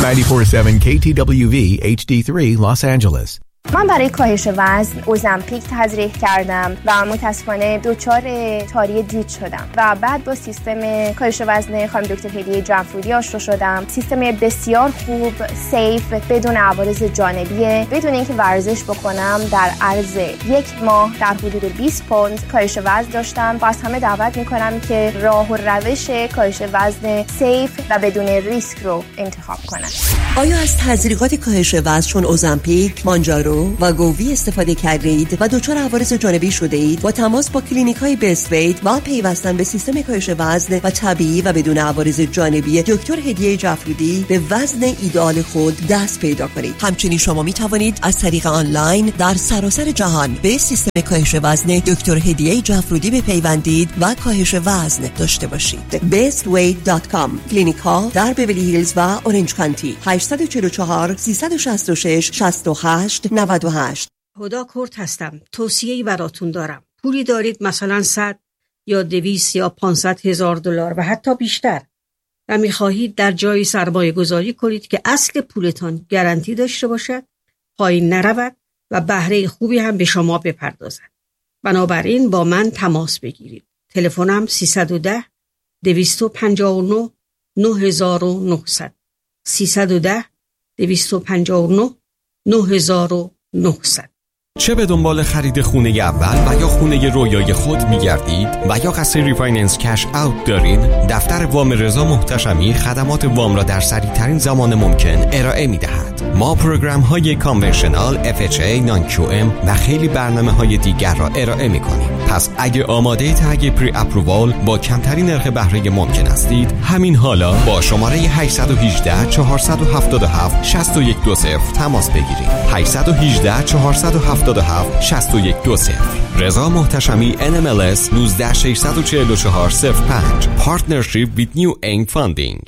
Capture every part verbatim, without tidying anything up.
نود و چهار ممیز هفت کی تی دبلیو وی اچ دی سه Los Angeles. من برای کاهش وزن اوزمپیک تزریق کردم و متاسفانه دچار تاری دید شدم و بعد با سیستم کاهش وزن خانم دکتر هدیه جعفرودی آشنا شدم. سیستم بسیار خوب، سیف، بدون عوارض جانبیه، بدون اینکه ورزش بکنم. در عرض یک ماه در حدود بیست پوند کاهش وزن داشتم و از همه دعوت میکنم که راه و روش کاهش وزن سیف و بدون ریسک رو انتخاب کنن. آیا از تزریقات کاهش وزن چون اوزمپیک، مانجارو و گووی استفاده کرده اید و دچار عوارض جانبی شده اید؟ با تماس با کلینیک های بیست ویت و پیوستن به سیستم کاهش وزن و طبیعی و بدون عوارض جانبی دکتر هدیه جعفرودی به وزن ایدئال خود دست پیدا کنید. همچنین شما می توانید از طریق آنلاین در سراسر جهان به سیستم کاهش وزن دکتر هدیه جعفرودی بپیوندید و کاهش وزن داشته باشید. بیست ویت دات کام. کلینیک ها در بیولی هیلز و اورنج کانتی. هشت چهار چهار سه شش شش شش هشت نود و هشت. هدا کرد هستم. توصیه‌ای براتون دارم. پولی دارید مثلا صد یا دویست یا پانصد هزار دلار و حتی بیشتر و می‌خواهید در جایی سرمایه گذاری کنید که اصل پولتان گارانتی داشته باشد، پایین نرود و بهره خوبی هم به شما بپردازد. بنابراین با من تماس بگیرید. تلفنم سیصد و ده دویست و پنجاه و نه نه هزار و نهصد. سیصد و ده دویست و پنجاه و نه نه هزار و نهصد. چه به دنبال خرید خونه اول و یا خونه رویای خود می‌گردید و یا قصد ریفایننس کش اوت دارید، دفتر وام رضا محتشمی خدمات وام را در سریع‌ترین زمان ممکن ارائه می‌دهد. ما پروگرام‌های کانونشنال، اف اچ ای، نان کیو ام و خیلی برنامه‌های دیگر را ارائه می‌کنیم. پس اگه آماده تگ پری اپرووال با کمترین نرخ بهره ممکن هستید، همین حالا با شماره هشت یک هشت چهار هفت هفت شش یک دو صفر تماس بگیرید. هشت یک هشت چهار هفت هفت شش یک دو صفر. رضا محتشمی ان ام ال اس یک نه شش چهار چهار صفر پنج. Partnership with New Eng Funding.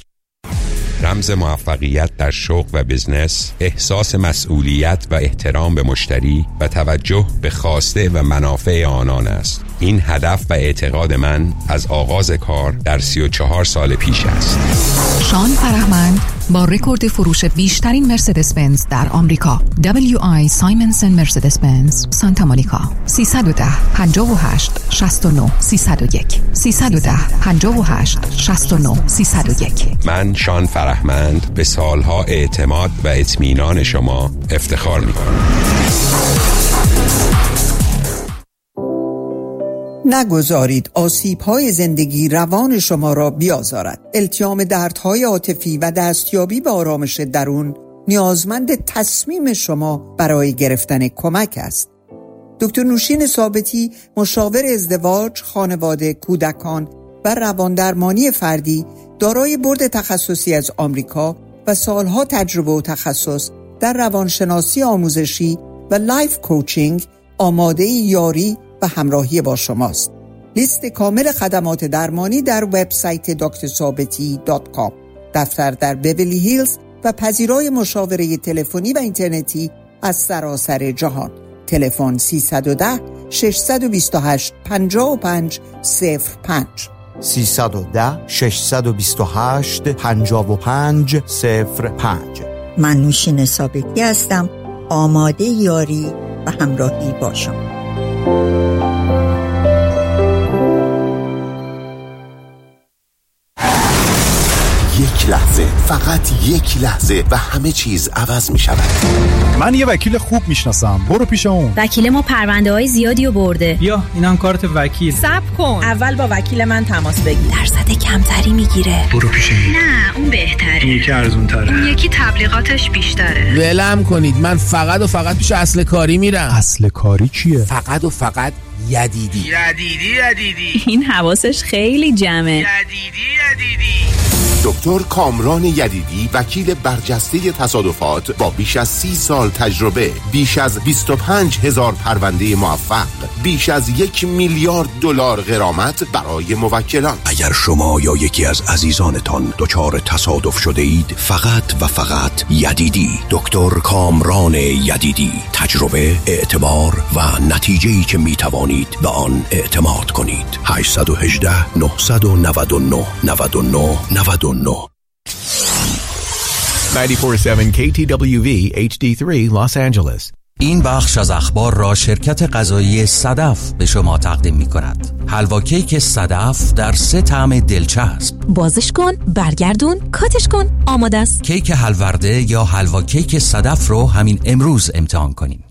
رمز موفقیت در شغل و بزنس، احساس مسئولیت و احترام به مشتری و توجه به خواسته و منافع آنان است. این هدف و اعتقاد من از آغاز کار در سی و چهار سال پیش است. شان فرهمند با رکورد فروش بیشترین مرسدس بنز در آمریکا، دبلیو آی سایمنسن مرسدس بنز سانتا مونیکا. سیصد و ده پنجاه و هشت شصت و نه سیصد و یک. سیصد و ده پنجاه و هشت شصت و نه سیصد و یک. من شان فرهمند به سالها اعتماد و اطمینان شما افتخار می‌کنم. نگذارید آسیب‌های زندگی روان شما را بیازارد. التیام دردهای عاطفی و دستیابی به آرامش درون نیازمند تصمیم شما برای گرفتن کمک است. دکتر نوشین ثابتی، مشاور ازدواج، خانواده، کودکان و رواندرمانی فردی، دارای بورد تخصصی از آمریکا و سالها تجربه و تخصص در روانشناسی آموزشی و لایف کوچینگ، آماده یاری و همراهی با شماست. لیست کامل خدمات درمانی در وبسایت دکتر ثابتی دات کام. دفتر در بیولی هیلز و پذیرای مشاوره تلفنی و اینترنتی از سراسر جهان. تلفن سیصد و ده ششصد و بیست و هشت پنجاه و پنج صفر پنج. سیصد و ده ششصد و بیست و هشت پنجاه و پنج صفر پنج. من نوشین ثابتی هستم، آماده یاری و همراهی با شما. یک لحظه، فقط یک لحظه و همه چیز عوض می شود. من یه وکیل خوب میشناسم، برو پیش اون. وکیل ما پرونده های زیادی رو برده. بیا اینم کارت وکیل. صبر کن، اول با وکیل من تماس بگیر. درصد کمتری میگیره. برو پیش این. نه اون بهتره. این یکی ارزون تره. اون یکی تبلیغاتش بیشتره. ولم کنید، من فقط و فقط پیش اصل کاری میرم. اصل کاری چیه؟ فقط و فقط یدیدی. یدیدی یدیدی. این حواسش خیلی جمعه. یدیدی یدیدی. دکتر کامران یدیدی، وکیل برجسته تصادفات با بیش از سی سال تجربه، بیش از بیست و پنج هزار پرونده موفق، بیش از یک میلیارد دلار غرامت برای موکلان. اگر شما یا یکی از عزیزانتان دچار تصادف شده اید، فقط و فقط یدیدی، دکتر کامران یدیدی، تجربه، اعتبار و نتیجه‌ای که می توانید به آن اعتماد کنید. هشت یک هشت نه نه نه نه نه نه نه. نود و چهار ممیز هفت کی تی دبلیو وی اچ دی سه Los Angeles. این بخش از اخبار را شرکت غذایی صدف به شما تقدیم می کند. حلوا کیک صدف در سه طعم دلچسب. بازش کن، برگردون، کاتش کن، آماده است. کیک حلورده یا حلوا کیک صدف رو همین امروز امتحان کنید.